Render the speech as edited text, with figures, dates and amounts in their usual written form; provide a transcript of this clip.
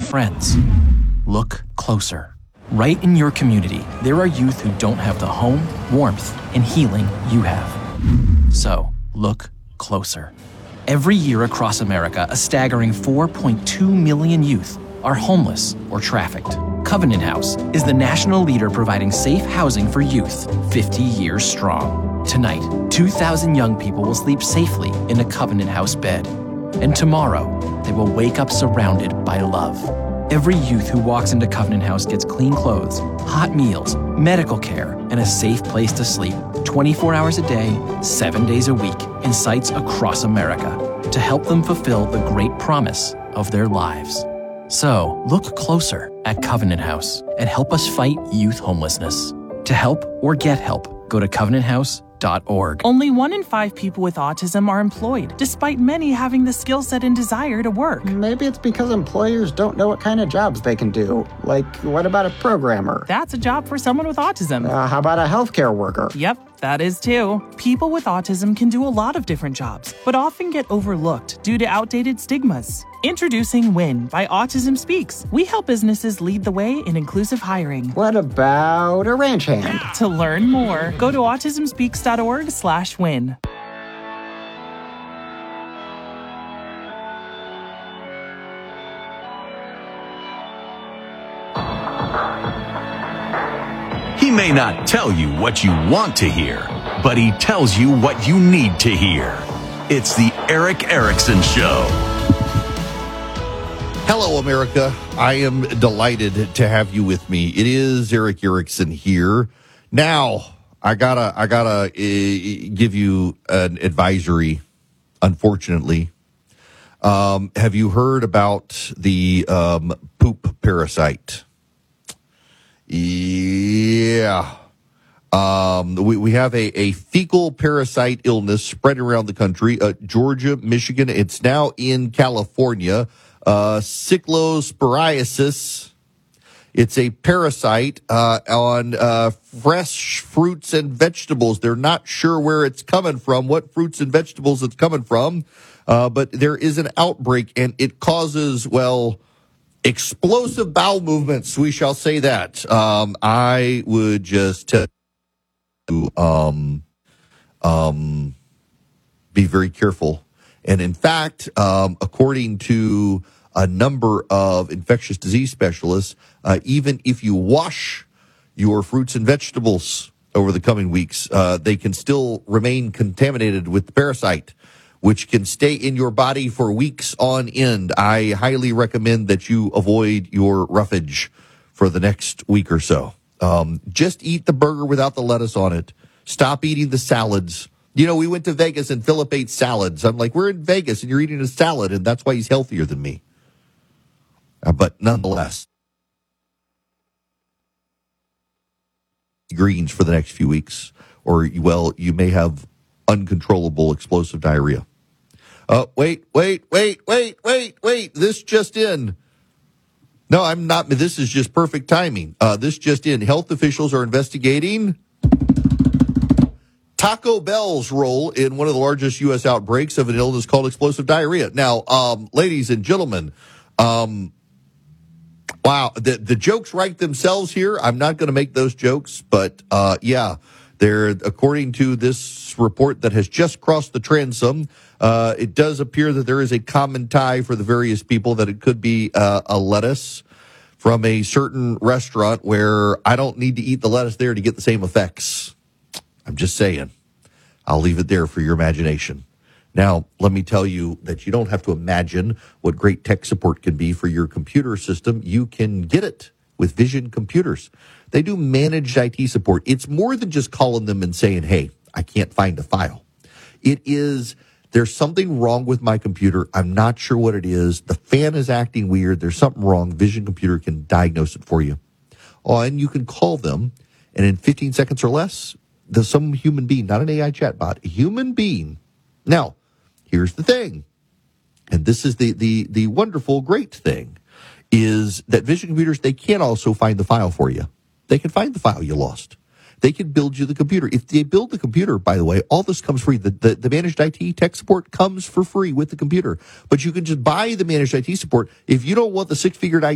friends. Look closer. Right in your community, there are youth who don't have the home, warmth, and healing you have. So, look closer. Every year across America, a staggering 4.2 million youth are homeless or trafficked. Covenant House is the national leader providing safe housing for youth, 50 years strong. Tonight, 2,000 young people will sleep safely in a Covenant House bed. And tomorrow, they will wake up surrounded by love. Every youth who walks into Covenant House gets clean clothes, hot meals, medical care, and a safe place to sleep 24 hours a day, 7 days a week, in sites across America to help them fulfill the great promise of their lives. So, look closer at Covenant House and help us fight youth homelessness. To help or get help, go to covenanthouse.org. Only 1 in 5 people with autism are employed, despite many having the skill set and desire to work. Maybe it's because employers don't know what kind of jobs they can do. Like, what about a programmer? That's a job for someone with autism. How about a healthcare worker? Yep. That is too. People with autism can do a lot of different jobs, but often get overlooked due to outdated stigmas. Introducing WIN by Autism Speaks. We help businesses lead the way in inclusive hiring. What about a ranch hand? To learn more, go to autismspeaks.org/win. He may not tell you what you want to hear, but he tells you what you need to hear. It's the Erick Erickson Show. Hello, America. I am delighted to have you with me. It is Erick Erickson here. Now, I gotta give you an advisory, unfortunately. Have you heard about the poop parasite? Yeah. We have a fecal parasite illness spread around the country. Georgia, Michigan. It's now in California. Cyclosporiasis. It's a parasite on fresh fruits and vegetables. They're not sure where it's coming from, what fruits and vegetables it's coming from, but there is an outbreak, and it causes, well, explosive bowel movements, we shall say that. I would just tell you, be very careful. And in fact, according to a number of infectious disease specialists, even if you wash your fruits and vegetables over the coming weeks, they can still remain contaminated with the parasite, which can stay in your body for weeks on end. I highly recommend that you avoid your roughage for the next week or so. Just eat the burger without the lettuce on it. Stop eating the salads. You know, we went to Vegas and Philip ate salads. I'm like, we're in Vegas and you're eating a salad, and that's why he's healthier than me. But nonetheless, greens for the next few weeks, or, well, you may have uncontrollable explosive diarrhea. Wait. This just in. No, I'm not. This is just perfect timing. This just in. Health officials are investigating Taco Bell's role in one of the largest U.S. outbreaks of an illness called explosive diarrhea. Now, ladies and gentlemen, wow, the jokes write themselves here. I'm not going to make those jokes, but yeah. There, according to this report that has just crossed the transom, it does appear that there is a common tie for the various people, that it could be a lettuce from a certain restaurant where I don't need to eat the lettuce there to get the same effects. I'm just saying. I'll leave it there for your imagination. Now, let me tell you that you don't have to imagine what great tech support can be for your computer system. You can get it with Vision Computers. They do managed IT support. It's more than just calling them and saying, hey, I can't find a file. It is, there's something wrong with my computer. I'm not sure what it is. The fan is acting weird. There's something wrong. Vision Computer can diagnose it for you. Oh, and you can call them, and in 15 seconds or less, there's some human being, not an AI chatbot, a human being. Now, here's the thing, and this is the wonderful, great thing, is that Vision Computers, they can also find the file for you. They can find the file you lost. They can build you the computer. If they build the computer, by the way, all this comes free. The managed IT tech support comes for free with the computer. But you can just buy the managed IT support. If you don't want the six-figure